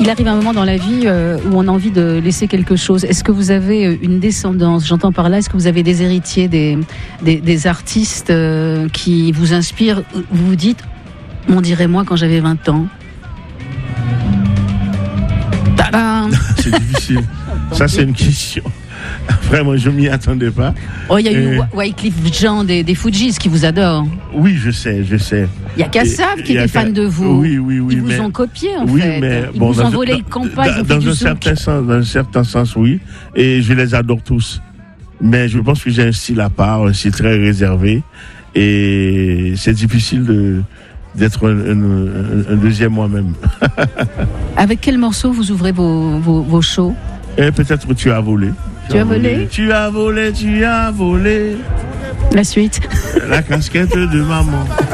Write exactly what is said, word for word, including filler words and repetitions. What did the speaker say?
Il arrive un moment dans la vie euh, où on a envie de laisser quelque chose. Est-ce que vous avez une descendance? J'entends par là, est-ce que vous avez des héritiers, des, des, des artistes euh, qui vous inspirent? Vous vous dites, on dirait moi quand j'avais vingt ans. Tadam. C'est difficile. Ça, c'est une question. Vraiment, je m'y attendais pas. Oh, il y a eu Et... Wyclef Jean des, des Fujis qui vous adore. Oui, je sais, je sais. Il y a Kassav qui était fan de vous. Oui, oui, oui. Ils mais... vous ont copié, en oui, fait. Mais, Ils bon, vous ont dans, volé dans, le compas, ils ont dans, fait du un souk. certain sens, dans un certain sens, oui. Et je les adore tous. Mais je pense que j'ai un style à part, un style très réservé. Et c'est difficile de, d'être un, un, un deuxième moi-même. Avec quel morceau vous ouvrez vos, vos, vos shows? Et peut-être tu as volé. Tu, tu as volé. volé Tu as volé, tu as volé. La suite. La casquette de maman.